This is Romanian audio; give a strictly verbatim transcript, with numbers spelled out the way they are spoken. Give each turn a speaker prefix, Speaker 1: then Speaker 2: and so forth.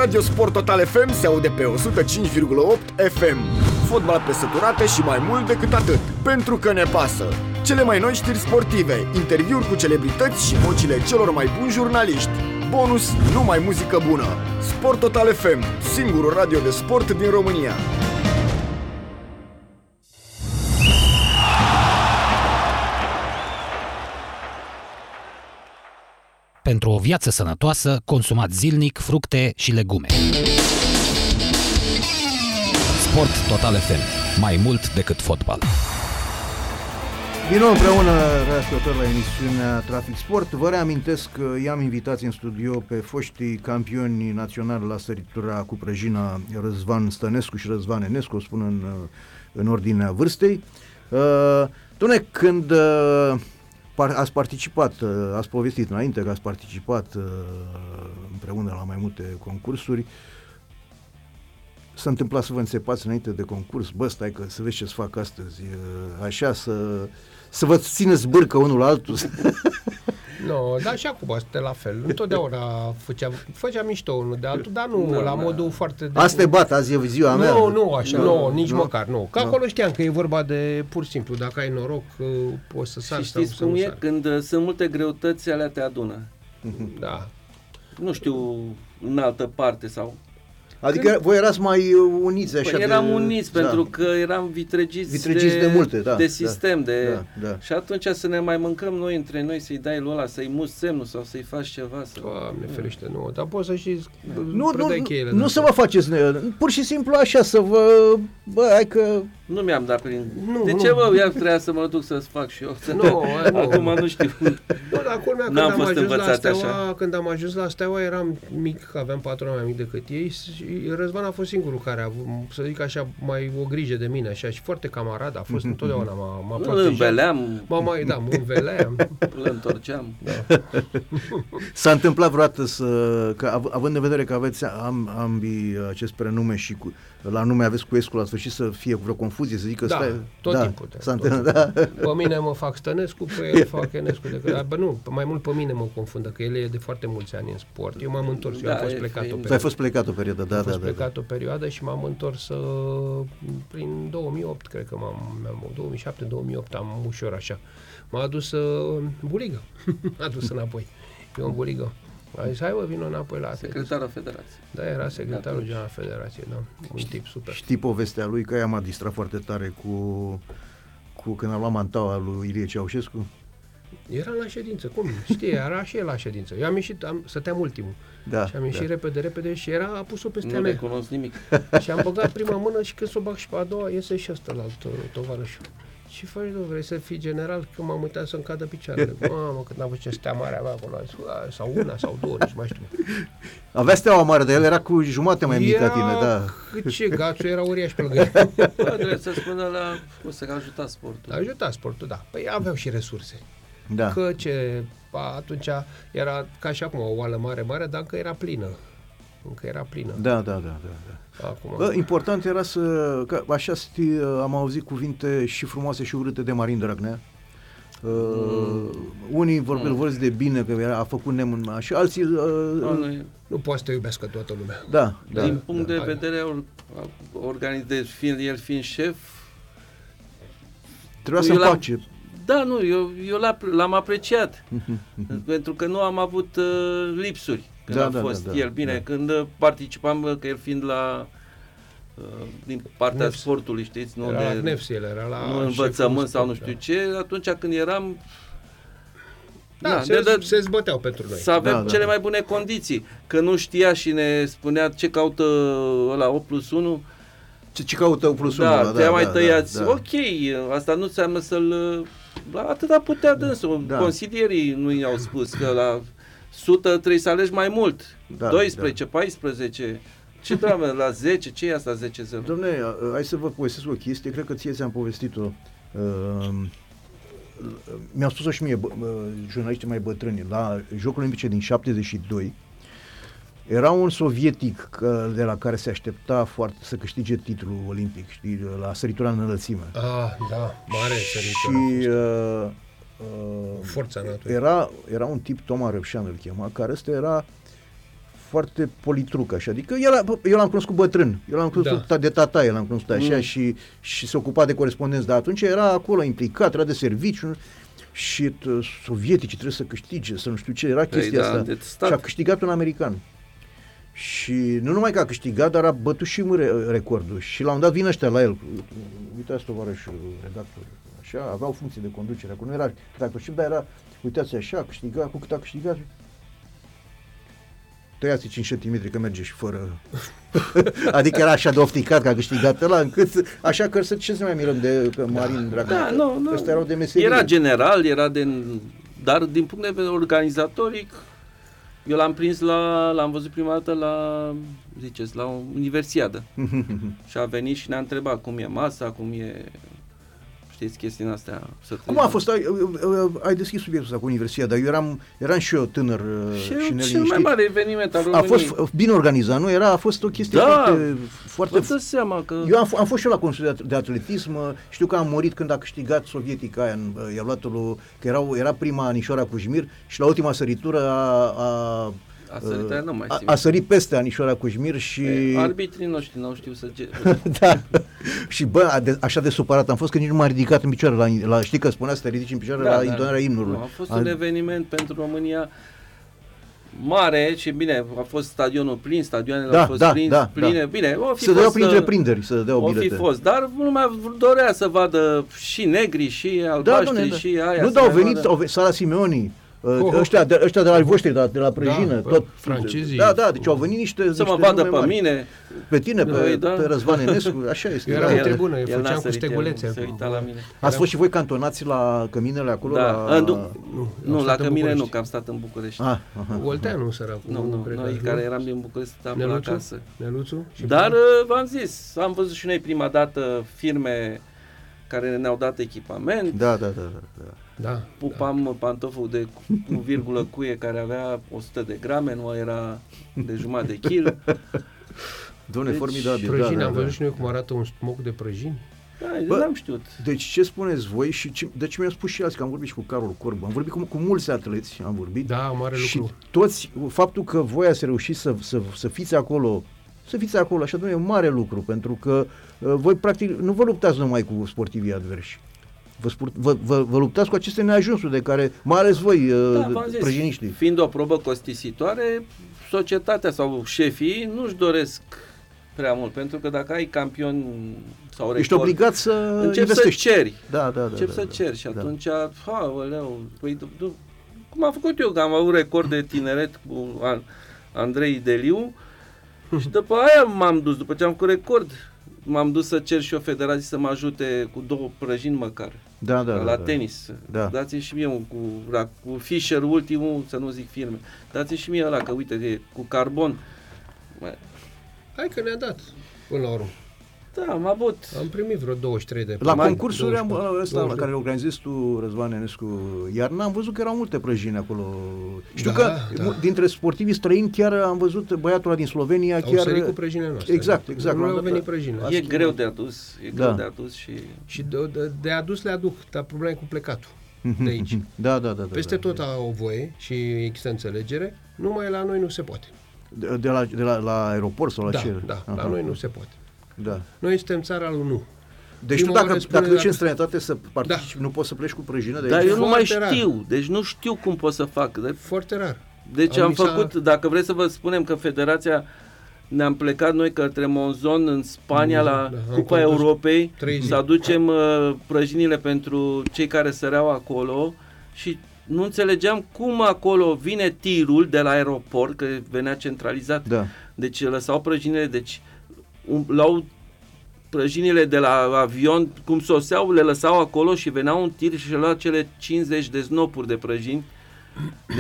Speaker 1: Radio Sport Total F M se aude pe o sută cinci virgulă opt F M. Fotbal pe săturate și mai mult decât atât, pentru că ne pasă. Cele mai noi știri sportive, interviuri cu celebrități și vocile celor mai buni jurnaliști. Bonus, numai muzică bună. Sport Total F M, singurul radio de sport din România.
Speaker 2: Pentru o viață sănătoasă, consumați zilnic fructe și legume. Sport Total F M. Mai mult decât fotbal.
Speaker 3: Din nou împreună, reascultători, la emisiunea Trafic Sport. Vă reamintesc că i-am invitat în studio pe foștii campioni naționali la săritura cu prăjina Răzvan Stănescu și Răzvan Enescu, o spun în, în ordinea vârstei. Uh, Doamne, când uh, ați participat, uh, ați povestit înainte că ați participat uh, împreună la mai multe concursuri, s-a întâmplat să vă înțepați înainte de concurs, bă, stai că să vezi ce-ți fac astăzi, așa, să, să vă țineți bârcă unul la altul.
Speaker 4: Nu, no, dar și acum este la fel. Întotdeauna făceam, făceam mișto unul de altul, dar nu, no, la modul no. foarte... De...
Speaker 3: Asta e bat, azi e ziua mea.
Speaker 4: Nu, nu așa,
Speaker 3: no,
Speaker 4: nu, nici
Speaker 3: no,
Speaker 4: măcar, nu. Că
Speaker 3: no.
Speaker 4: acolo știam că e vorba de pur și simplu, dacă ai noroc, poți să sari.
Speaker 5: Și știți
Speaker 4: sau
Speaker 5: cum
Speaker 4: să
Speaker 5: e? Sari. Când uh, sunt multe greutăți, alea te adună.
Speaker 4: Da.
Speaker 5: Nu știu, în altă parte sau...
Speaker 3: Adică când... voi erați mai uniți așa.
Speaker 5: Păi eram
Speaker 3: de...
Speaker 5: uniți
Speaker 3: da.
Speaker 5: pentru că eram vitregiți,
Speaker 3: vitregiți de, de multe, da,
Speaker 5: de sistem.
Speaker 3: da,
Speaker 5: de...
Speaker 3: Da, da.
Speaker 5: Și atunci să ne mai mâncăm noi între noi, să-i dai lui ăla, să-i muți semnul sau să-i faci ceva. Să...
Speaker 4: Doamne ferește, nu. Dar poți să știți,
Speaker 3: nu, nu, cheile, nu să vă faceți, pur și simplu așa, să vă... Bă, hai că...
Speaker 5: Nu mi-am dat prin...
Speaker 4: Nu,
Speaker 5: de
Speaker 4: nu.
Speaker 5: ce, bă, iar trebuia să mă duc să-ți fac și eu?
Speaker 4: Nu, nu.
Speaker 5: Acum nu știu.
Speaker 4: Bă, dar culmea, când am ajuns la Steaua, când am ajuns la Steaua, eram mic, aveam patru ani mai mic decât ei și Răzvan a fost singurul care a avut, să zic așa, mai o grijă de mine, așa, și foarte camarad, a fost întotdeauna, m-a, m-a
Speaker 5: protejat. Îl înveleam.
Speaker 4: M-a mai, da, mă înveleam.
Speaker 5: Îl întorceam.
Speaker 4: Da.
Speaker 3: S-a întâmplat vreodată să, că, av- având în vedere că aveți am, ambii acest prenume și cu, la nume aveți cu Escu la sfârșit, să fie vreo confuzie, să zică
Speaker 4: da,
Speaker 3: stai...
Speaker 4: tot
Speaker 3: da,
Speaker 4: timpul.
Speaker 3: S-a
Speaker 4: tot
Speaker 3: întâmplat, da.
Speaker 4: Pe mine mă fac Stănescu, pe el fac Enescu. De, bă, nu, mai mult pe mine mă confundă, că el e de foarte mulți ani în sport. Eu m-am întors, da, eu am fost plecat o perioadă.
Speaker 3: Tu ai fost plecat o perioadă, da,
Speaker 4: am
Speaker 3: da,
Speaker 4: fost
Speaker 3: da.
Speaker 4: plecat
Speaker 3: da.
Speaker 4: o perioadă și m-am întors uh, prin două mii opt, cred că m-am, două mii șapte două mii opt am ușor așa. M-a adus uh, buligă, m-a adus înapoi. Eu în buligă. A zis, hai bă, vină înapoi la
Speaker 5: secretarul federației.
Speaker 4: Da, era secretarul general federației, da. Un tip super.
Speaker 3: Știi povestea lui, că ea m-a distrat foarte tare cu, cu când a luat mantaua lui Ilie Ceaușescu?
Speaker 4: Era la ședință, cum? Știi, era și el la ședință. Eu am ieșit, am, stăteam ultimul.
Speaker 3: Da,
Speaker 4: și am ieșit da. repede, repede și era, a pus-o peste
Speaker 5: nu
Speaker 4: mea.
Speaker 5: Nu recunosc nimic.
Speaker 4: Și am băgat prima mână și când s-o bag și pe a doua, iese și ăsta la alt tovarășul. Și faci, nu vrei să fii general? Că m-am uitat să-mi cadă picioarele. Mamă, când am văzut ce stea mare avea acolo, sau una, sau două, nici mai știu.
Speaker 3: Avea steaua mare, dar el era cu jumate mai mică ca tine, da.
Speaker 4: Cât ce, gațul era uriaș pe lângă.
Speaker 5: Trebuie să spună la... O să ajuta sportul.
Speaker 4: Ajuta sportul, da. Păi aveau și resurse.
Speaker 3: Da.
Speaker 4: Că ce, atunci era ca și acum o oală mare, mare, dar încă era plină. Încă era plină.
Speaker 3: Da, da, da, da. da.
Speaker 4: Acum,
Speaker 3: Bă, important era să, că așa știi, am auzit cuvinte și frumoase și urâte de Marin Dragnea. Uh, mm. Unii vorbe, mm. vorbesc de bine că era, a făcut nemân, și alții uh,
Speaker 4: nu, nu poate să te iubească toată lumea.
Speaker 3: Da, da.
Speaker 5: Din punct
Speaker 3: da,
Speaker 5: de
Speaker 3: da.
Speaker 5: vedere organizat, fiind el fiind șef,
Speaker 3: trebuia să împace.
Speaker 5: Da, nu, eu, eu l-am apreciat pentru că nu am avut uh, lipsuri când
Speaker 3: da,
Speaker 5: a
Speaker 3: da,
Speaker 5: fost
Speaker 3: da, da,
Speaker 5: el. Bine,
Speaker 3: da.
Speaker 5: când participam, că el fiind la uh, din partea Nefs. sportului, știți, nu,
Speaker 4: era
Speaker 5: de,
Speaker 4: la Nefs, el era la
Speaker 5: nu învățământ sau nu știu da. ce, atunci când eram
Speaker 4: da, da, se, de, se zbăteau pentru noi.
Speaker 5: Să avem
Speaker 3: da, da,
Speaker 5: cele
Speaker 3: da.
Speaker 5: mai bune condiții. Că nu știa și ne spunea ce caută ăla opt plus unu.
Speaker 3: Ce, ce caută opt plus unu?
Speaker 5: Da,
Speaker 3: da,
Speaker 5: te-a
Speaker 3: da,
Speaker 5: mai
Speaker 3: da,
Speaker 5: tăiați.
Speaker 3: Da, da.
Speaker 5: Ok, asta nu înseamnă să-l... Atâta putea dânsul. Da. Consilierii nu i-au spus că la o sută trebuie să alegi mai mult. Da, doisprezece, da. paisprezece... Ce dramă, la zece? Ce e asta zece zero?
Speaker 3: Dom'le, hai să vă povestesc o chestie, cred că ție ți-am povestit-o. Uh, mi-au spus-o și mie bă, uh, jurnaliștii mai bătrâni. La Jocurile Olimpice din șaptezeci și doi era un sovietic că, de la care se aștepta foarte să câștige titlul olimpic, știi, la săritura în înălțime.
Speaker 4: Ah, da, mare săritură.
Speaker 3: Și uh, uh,
Speaker 4: forța naturii.
Speaker 3: Era, era un tip, Toma Răpșan îl chema, care ăsta era foarte politruc, așa. Adică el, eu l-am cunoscut bătrân, eu l-am cunoscut da. de tataie, l-am cunoscut așa mm. și, și se ocupa de corespondenți, dar atunci era acolo implicat, era de serviciu și sovieticii trebuie să câștige, să nu știu ce, era chestia
Speaker 5: da,
Speaker 3: asta. Și a câștigat un american. Și nu numai că a câștigat, dar a bătut și re- recordul. Și la un dat vin ăștia la el. Uitați, tovarășul redactor, așa, aveau funcții de conducere. Acum nu era redactor șef, dar era, uitați așa, a câștigat, cu cât a câștigat. Tăiați cinci centimetri că merge și fără. Adică era așa de ofticat că a câștigat ăla, încât, așa că ce să mai mirăm de pe Marin Dragoș?
Speaker 5: Da, nu, nu.
Speaker 3: Ăsta erau de meserie.
Speaker 5: Era general, era de... Dar din punct de vedere organizatoric, eu l-am prins la, l-am văzut prima dată la, ziceți, la o universiadă. Și a venit și ne-a întrebat cum e masa, cum e, știți, chestiile astea.
Speaker 3: Cum a fost? Ai, ai deschis subiectul ăsta cu universiada. Eu eram, eram și eu tânăr și,
Speaker 5: și cel mai mare eveniment al României.
Speaker 3: A fost bine organizat, nu? Era, a fost o chestie
Speaker 5: da,
Speaker 3: foarte... foarte
Speaker 5: vă dați seama că...
Speaker 3: Eu am, am fost și eu la Consiliul de Atletism, știu că am murit când a câștigat sovietica aia, i-a luat lui, că era, era prima Anișoara Cujmir și la ultima săritură a... a
Speaker 5: A sărit, uh, nu mai
Speaker 3: a, a sărit peste Anișoara Cujmir și...
Speaker 5: E, arbitrii noștri n-au știut să... Ge-
Speaker 3: da. Și bă, de, așa de supărat am fost că nici nu m-a ridicat în picioare la, la știi că spunea să te ridici în picioare da, la da. intonarea imnului.
Speaker 5: A fost a... un eveniment pentru România mare și bine, a fost stadionul plin, stadioanele
Speaker 3: da,
Speaker 5: au fost
Speaker 3: da,
Speaker 5: plin,
Speaker 3: da,
Speaker 5: pline,
Speaker 3: da.
Speaker 5: bine, o fi
Speaker 3: se dădeau prin întreprinderi, se dădeau
Speaker 5: o
Speaker 3: bilete.
Speaker 5: fi fost, dar lumea dorea să vadă și negri, și albaștri, da, da. și aia.
Speaker 3: Nu, dar au venit, au venit Sara Simeoni, Oh, ăștia, de, ăștia de la voștri, de la, de la Prăjină,
Speaker 4: da,
Speaker 3: tot
Speaker 4: francezii.
Speaker 3: Da, da, deci au venit niște
Speaker 5: să
Speaker 3: niște
Speaker 5: mă vadă pe
Speaker 3: mari.
Speaker 5: mine,
Speaker 3: pe tine, pe,
Speaker 5: Noi, da.
Speaker 3: pe Răzvan Enescu, așa este.
Speaker 4: Eu eram
Speaker 3: da.
Speaker 4: în tribună, eu
Speaker 5: el
Speaker 4: făceam cu stegulețe.
Speaker 5: La mine.
Speaker 3: Ați fost și voi cantonați la căminele acolo?
Speaker 5: Da,
Speaker 3: la...
Speaker 5: nu, nu, nu la cămine nu, că am stat în București.
Speaker 3: Ah,
Speaker 4: Olteanu, săracul.
Speaker 5: Nu, nu, noi care eram din București stăm la casă.
Speaker 4: Neluțu?
Speaker 5: Dar v-am zis, am văzut și noi prima dată firme care ne-au dat echipament.
Speaker 3: Da, da, da, da.
Speaker 4: Da,
Speaker 5: Pupam
Speaker 4: da.
Speaker 5: pantoful de cu virgulă cuie care avea o sută de grame, nu era de jumătate de kil.
Speaker 3: Doamne,
Speaker 5: deci,
Speaker 3: formidabil.
Speaker 4: Prăjini,
Speaker 3: da,
Speaker 4: am
Speaker 3: da,
Speaker 4: văzut
Speaker 3: da.
Speaker 4: și noi cum arată un smoc de prăjini.
Speaker 5: Da, n-am știut.
Speaker 3: Deci ce spuneți voi și ce, deci mi-au spus și alții, că am vorbit și cu Carol Corb, am vorbit cu, cu mulți atleți, am vorbit.
Speaker 4: Da, mare
Speaker 3: și
Speaker 4: lucru.
Speaker 3: toți, faptul că voi ați reușit să, să, să fiți acolo, să fiți acolo, așa, domnule, e un mare lucru, pentru că uh, voi practic nu vă luptați numai cu sportivii adversi. Vă, sport, vă, vă, vă luptați cu aceste neajunsuri de care, mai ales voi,
Speaker 5: da,
Speaker 3: prăjiniștii.
Speaker 5: Fiind o probă costisitoare, societatea sau șefii nu-și doresc prea mult, pentru că dacă ai campion sau record,
Speaker 3: ești obligat să
Speaker 5: începi
Speaker 3: investești.
Speaker 5: să ceri.
Speaker 3: Da, da, da.
Speaker 5: Începi
Speaker 3: da,
Speaker 5: să
Speaker 3: da,
Speaker 5: ceri și
Speaker 3: da.
Speaker 5: atunci, aoleu, păi, du, cum am făcut eu, că am avut record de tineret cu Andrei Deliu și după aia m-am dus, după ce am făcut record, m-am dus să cer și o federație să mă ajute cu două prăjini măcar.
Speaker 3: Da, da,
Speaker 5: la
Speaker 3: da,
Speaker 5: tenis.
Speaker 3: Da.
Speaker 5: Dați-mi și mie un cu, cu Fischer ultimul, să nu zic firme. Dați-mi și mie ăla, că uite, e cu carbon.
Speaker 4: Hai că ne-a dat până la urmă.
Speaker 5: Da, am avut.
Speaker 4: Am primit vreo douăzeci și trei de
Speaker 3: la
Speaker 4: mai,
Speaker 3: concursuri am, ăsta la
Speaker 4: douăzeci
Speaker 3: care organizezi tu, Răzvan Enescu, iarna, am văzut că erau multe prăjini acolo. Știu
Speaker 4: da,
Speaker 3: că
Speaker 4: da.
Speaker 3: dintre sportivii străini chiar am văzut băiatul ăla din Slovenia.
Speaker 4: Au
Speaker 3: chiar
Speaker 4: sărit cu prăjinile noastre.
Speaker 3: Exact, exact.
Speaker 4: Nu au venit prăjine.
Speaker 5: E greu de adus, e greu
Speaker 3: da.
Speaker 5: de adus și...
Speaker 4: Și de, de, de adus le aduc, dar problema e cu plecatul de aici.
Speaker 3: Da, da, da.
Speaker 4: Peste
Speaker 3: da,
Speaker 4: tot
Speaker 3: da.
Speaker 4: au voie și există înțelegere, numai la noi nu se poate.
Speaker 3: De, de, la, de la, la aeroport sau la
Speaker 4: da,
Speaker 3: ce?
Speaker 4: Da,
Speaker 3: Aha.
Speaker 4: la noi nu se poate.
Speaker 3: Da.
Speaker 4: Noi suntem țara lui nu.
Speaker 3: Deci tu dacă, dacă duci în străinătate să participi, da. nu poți să pleci cu prăjină de
Speaker 5: Dar
Speaker 3: aici?
Speaker 5: eu nu mai
Speaker 4: rar.
Speaker 5: știu, deci nu știu cum pot să fac. De...
Speaker 4: Foarte rar.
Speaker 5: Deci
Speaker 4: am,
Speaker 5: am
Speaker 4: s-a...
Speaker 5: făcut, dacă vreți să vă spunem că federația ne-am plecat noi către Monzon în Spania
Speaker 4: da,
Speaker 5: la
Speaker 4: da,
Speaker 5: Cupa Europei
Speaker 4: să
Speaker 5: aducem uh, prăjinile pentru cei care săreau acolo și nu înțelegeam cum acolo vine tirul de la aeroport, că venea centralizat.
Speaker 3: Da.
Speaker 5: Deci lăsau prăjinile, deci um, luau prăjinile de la avion, cum soseau, le lăsau acolo și venea un tir și lua cele cincizeci de snopuri de prăjini.